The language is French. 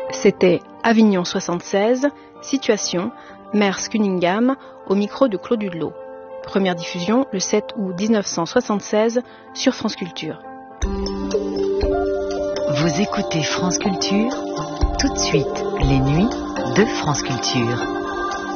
C'était Avignon 76, Situation, Merce Cunningham, au micro de Claude Hudelot. Première diffusion le 7 août 1976 sur France Culture. Vous écoutez France Culture, tout de suite les nuits de France Culture.